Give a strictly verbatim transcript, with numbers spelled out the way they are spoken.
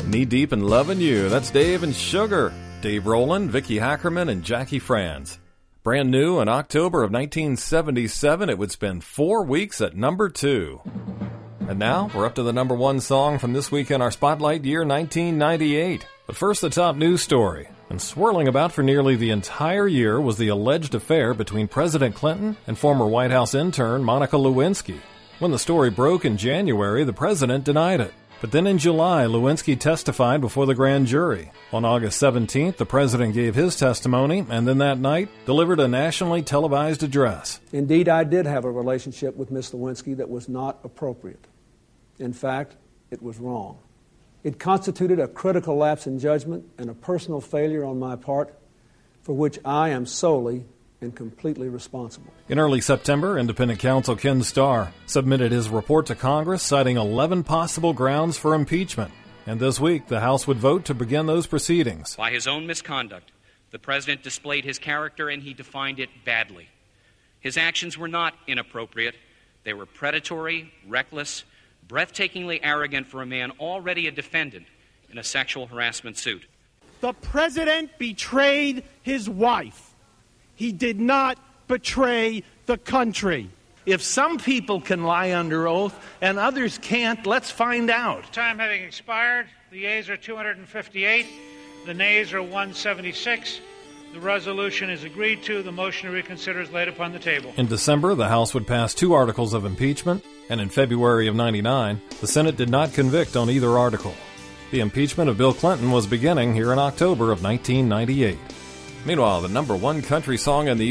Knee Deep in Lovin' You. That's Dave and Sugar. Dave Rowland, Vicky Hackerman, and Jackie Franz. Brand new in October of nineteen seventy-seven, it would spend four weeks at number two. And now, we're up to the number one song from this week in our Spotlight year nineteen ninety-eight. But first, the top news story. And swirling about for nearly the entire year was the alleged affair between President Clinton and former White House intern Monica Lewinsky. When the story broke in January, the president denied it. But then in July, Lewinsky testified before the grand jury. On August seventeenth, the president gave his testimony, and then that night, delivered a nationally televised address. Indeed, I did have a relationship with Miss Lewinsky that was not appropriate. In fact, it was wrong. It constituted a critical lapse in judgment and a personal failure on my part, for which I am solely and completely responsible. In early September, independent counsel Ken Starr submitted his report to Congress, citing eleven possible grounds for impeachment. And this week, the House would vote to begin those proceedings. By his own misconduct, the president displayed his character and he defined it badly. His actions were not inappropriate. They were predatory, reckless, breathtakingly arrogant for a man already a defendant in a sexual harassment suit. The president betrayed his wife. He did not betray the country. If some people can lie under oath and others can't, let's find out. Time having expired, the yeas are two hundred fifty-eight, the nays are one hundred seventy-six. The resolution is agreed to. The motion to reconsider is laid upon the table. In December, the House would pass two articles of impeachment, and in February of ninety-nine, the Senate did not convict on either article. The impeachment of Bill Clinton was beginning here in October of nineteen ninety-eight. Meanwhile, the number one country song in the